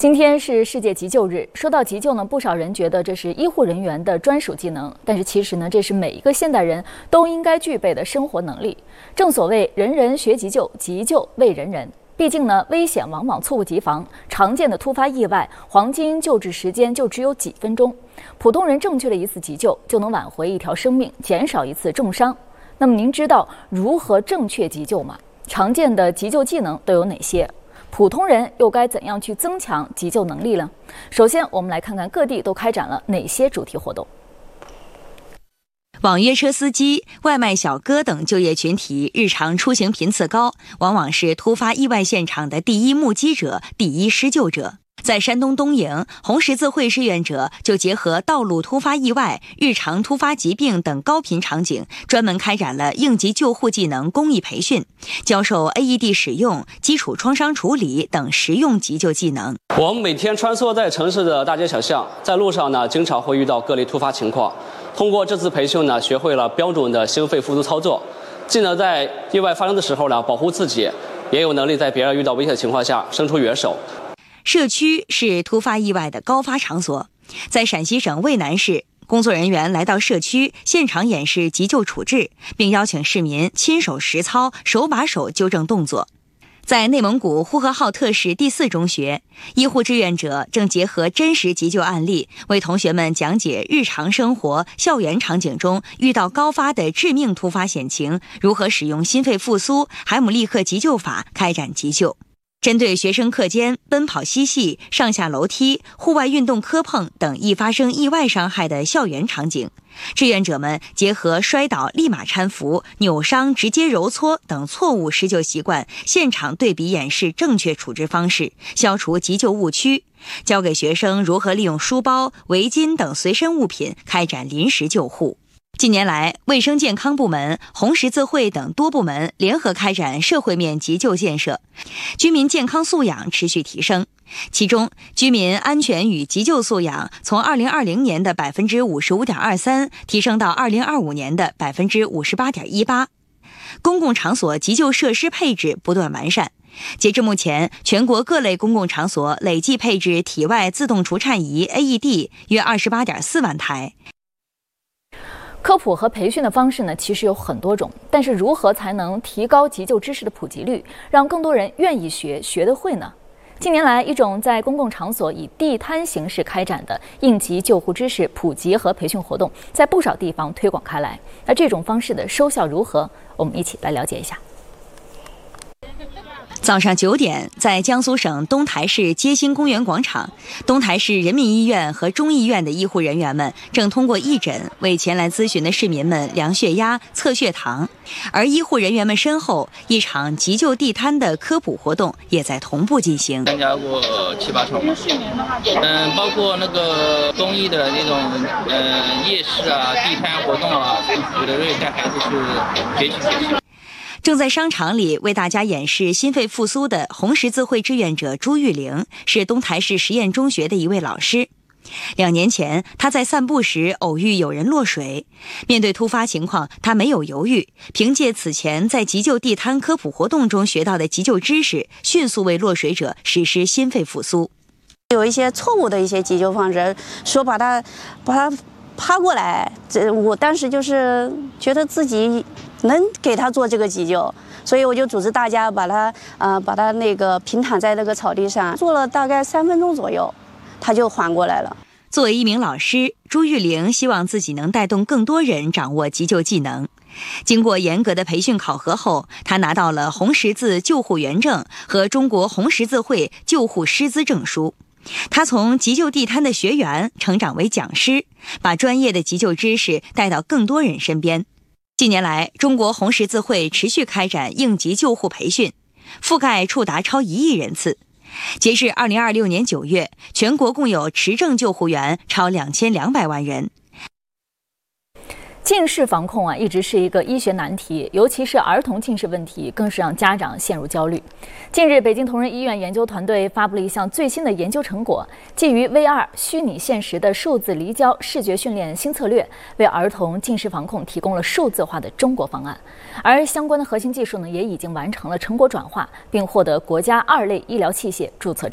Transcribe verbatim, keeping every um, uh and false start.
今天是世界急救日。说到急救呢，不少人觉得这是医护人员的专属技能，但是其实呢，这是每一个现代人都应该具备的生活能力。正所谓人人学急救，急救为人人。毕竟呢，危险往往猝不及防，常见的突发意外，黄金救治时间就只有几分钟。普通人正确的一次急救，就能挽回一条生命，减少一次重伤。那么您知道如何正确急救吗？常见的急救技能都有哪些？普通人又该怎样去增强急救能力呢？首先，我们来看看各地都开展了哪些主题活动。 网约车司机、外卖小哥等就业群体日常出行频次高，往往是突发意外现场的第一目击者、第一施救者。在山东东营，红十字会志愿者就结合道路突发意外、日常突发疾病等高频场景，专门开展了应急救护技能公益培训，教授 A E D 使用、基础创伤处理等实用急救技能。 我们每天穿梭在城市的大街小巷，在路上呢，经常会遇到各类突发情况。通过这次培训呢，学会了标准的心肺复苏操作，既能在意外发生的时候呢保护自己，也有能力在别人遇到危险的情况下伸出援手。 社区是突发意外的高发场所，在陕西省渭南市，工作人员来到社区现场演示急救处置，并邀请市民亲手实操，手把手纠正动作。在内蒙古呼和浩特市第四中学，医护志愿者正结合真实急救案例，为同学们讲解日常生活、校园场景中遇到高发的致命突发险情，如何使用心肺复苏、海姆立克急救法开展急救。针对学生课间奔跑嬉戏、上下楼梯、户外运动磕碰等易发生意外伤害的校园场景，志愿者们结合摔倒立马搀扶、扭伤直接揉搓等错误施救习惯，现场对比演示正确处置方式，消除急救误区，教给学生如何利用书包、围巾等随身物品开展临时救护。近年来，卫生健康部门、红十字会等多部门联合开展社会面急救建设，居民健康素养持续提升。其中，居民安全与急救素养从二零二零年的百分之五十五点二三提升到二零二五年的百分之五十八点一八。公共场所急救设施配置不断完善。截至目前，全国各类公共场所累计配置体外自动除颤仪 A E D 约二十八点四万台。 科普和培训的方式呢，其实有很多种，但是如何才能提高急救知识的普及率，让更多人愿意学、学得会呢？近年来，一种在公共场所以地摊形式开展的应急救护知识普及和培训活动，在不少地方推广开来。那这种方式的收效如何？我们一起来了解一下。 早上九点，在江苏省东台市街心公园广场，东台市人民医院和中医院的医护人员们正通过义诊为前来咨询的市民们量血压、测血糖，而医护人员们身后，一场急救地摊的科普活动也在同步进行。 参加过七八场吧，嗯，包括那个公益的那种，嗯，夜市啊、地摊活动啊，有的时候也带孩子去学习学习。 正在商场里为大家演示心肺复苏的红十字会志愿者朱玉玲，是东台市实验中学的一位老师。两年前，他在散步时偶遇有人落水，面对突发情况，他没有犹豫，凭借此前在急救地摊科普活动中学到的急救知识，迅速为落水者实施心肺复苏。 有一些错误的一些急救方式，说把他把他趴过来，这我当时就是觉得自己能给他做这个急救，所以我就组织大家把他呃把他那个平躺在那个草地上，做了大概三分钟左右，他就缓过来了。 作为一名老师，朱玉玲希望自己能带动更多人掌握急救技能。经过严格的培训考核后，他拿到了红十字救护员证和中国红十字会救护师资证书。他从急救地摊的学员成长为讲师，把专业的急救知识带到更多人身边。近年来，中国红十字会持续开展应急救护培训，覆盖触达超一亿人次。截至二零二六年九月，全国共有持证救护员超两千两百万人。 近视防控啊，一直是一个医学难题，尤其是儿童近视问题，更是让家长陷入焦虑。近日，北京同仁医院研究团队发布了一项最新的研究成果，基于 V R 虚拟现实的数字离焦视觉训练新策略，为儿童近视防控提供了数字化的中国方案。而相关的核心技术呢，也已经完成了成果转化，并获得国家二类医疗器械注册证。